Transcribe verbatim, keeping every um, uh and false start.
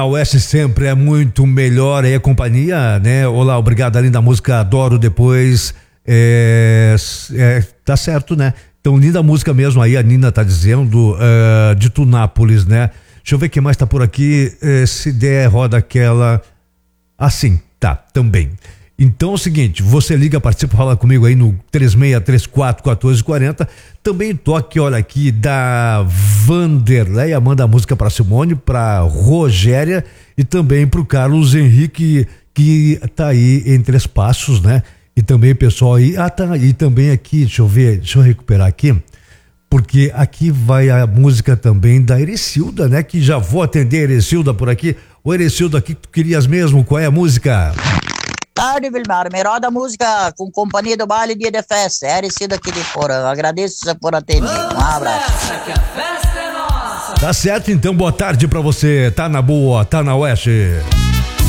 A Oeste sempre é muito melhor aí a companhia, né? Olá, obrigado, linda música, adoro depois. É, é, tá certo, né? Então, linda música mesmo aí, a Nina tá dizendo, uh, de Tunápolis, né? Deixa eu ver quem mais tá por aqui. Uh, se der, roda aquela. Assim, tá, também. Então é o seguinte, você liga, participa, fala comigo aí no três seis três quatro, um quatro quatro zero. Também toque, olha aqui, da Vanderleia, manda a música pra Simone, pra Rogéria e também pro Carlos Henrique, que tá aí em Três Passos, né? E também pessoal aí, ah tá, e também aqui, deixa eu ver, deixa eu recuperar aqui, porque aqui vai a música também da Erecilda, né? Que já vou atender a Erecilda por aqui. Ô Erecilda, aqui tu querias mesmo, qual é a música? Tarde, Vilmar, me roda a música com companhia do baile dia de festa, é Erecilda aqui de fora, agradeço você por atender, um abraço. Que a festa é nossa. Tá certo, então boa tarde pra você, tá na boa, tá na Oeste.